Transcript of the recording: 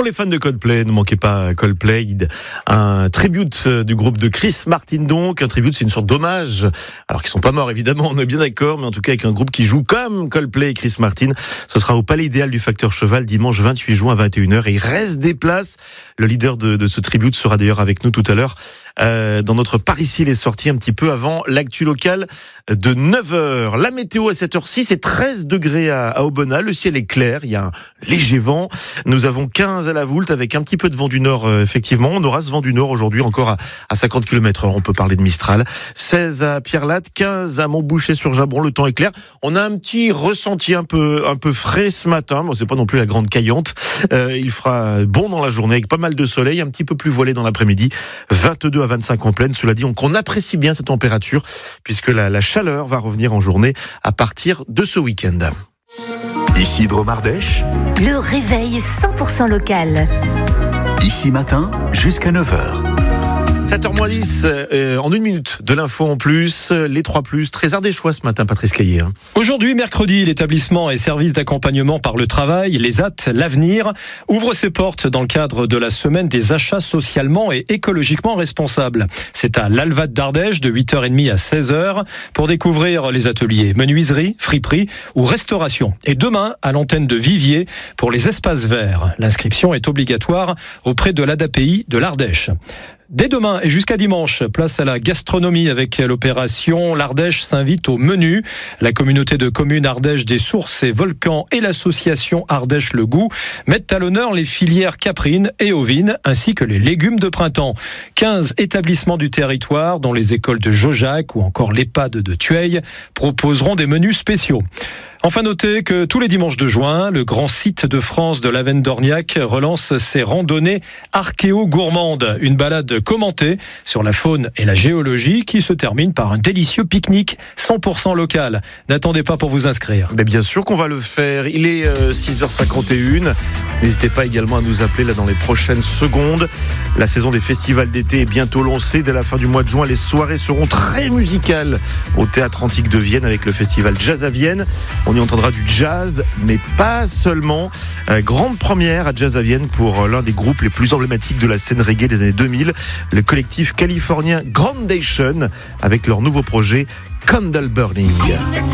les fans de Coldplay, ne manquez pas Coldplay, un tribute du groupe de Chris Martin donc. Un tribute, c'est une sorte d'hommage, alors qu'ils sont pas morts évidemment, on est bien d'accord, mais en tout cas avec un groupe qui joue comme Coldplay et Chris Martin. Ce sera au Palais Idéal du Facteur Cheval dimanche 28 juin à 21h et il reste des places. Le leader de ce tribute sera d'ailleurs avec nous tout à l'heure dans notre Par ici les sorties un petit peu avant l'actu locale de 9h. La météo à cette heure-ci, c'est 13 degrés à Aubenas, le ciel est clair, il y a un léger vent. Nous avons 15 à la Voulte avec un petit peu de vent du nord effectivement. On aura ce vent du nord aujourd'hui encore à 50 km/h, on peut parler de Mistral. 16 à Pierrelatte, 15 à Montboucher-sur-Jabron, le temps est clair. On a un petit ressenti un peu frais ce matin, bon, c'est pas non plus la grande caillante. Il fera bon dans la journée avec pas mal de soleil, un petit peu plus voilé dans l'après-midi, 22 à 25 en pleine. Cela dit, on apprécie bien cette température puisque la chaleur va revenir en journée à partir de ce week-end. Ici Dromardèche. Le réveil 100% local. Ici matin jusqu'à 9h. 7h10, en une minute, de l'info en plus, les 3+, très ardéchois ce matin, Patrice Caillé. Aujourd'hui, mercredi, l'établissement et services d'accompagnement par le travail, les AT, l'avenir, ouvre ses portes dans le cadre de la semaine des achats socialement et écologiquement responsables. C'est à l'Alvat d'Ardèche de 8h30 à 16h pour découvrir les ateliers menuiserie, friperie ou restauration. Et demain, à l'antenne de Viviers pour les espaces verts. L'inscription est obligatoire auprès de l'ADAPI de l'Ardèche. Dès demain et jusqu'à dimanche, place à la gastronomie avec l'opération L'Ardèche s'invite au menu. La communauté de communes Ardèche des Sources et Volcans et l'association Ardèche Le Goût mettent à l'honneur les filières caprines et ovines ainsi que les légumes de printemps. 15 établissements du territoire, dont les écoles de Jaujac ou encore l'EHPAD de Tueil, proposeront des menus spéciaux. Enfin, notez que tous les dimanches de juin, le grand site de France de l'Avenne d'Orniac relance ses randonnées archéo-gourmandes. Une balade commentée sur la faune et la géologie qui se termine par un délicieux pique-nique 100% local. N'attendez pas pour vous inscrire. Mais bien sûr qu'on va le faire. Il est 6h51. N'hésitez pas également à nous appeler là dans les prochaines secondes. La saison des festivals d'été est bientôt lancée. Dès la fin du mois de juin, les soirées seront très musicales au Théâtre Antique de Vienne avec le festival Jazz à Vienne. On y entendra du jazz, mais pas seulement. Grande première à Jazz à Vienne pour l'un des groupes les plus emblématiques de la scène reggae des années 2000, le collectif californien Groundation, avec leur nouveau projet Candle Burning.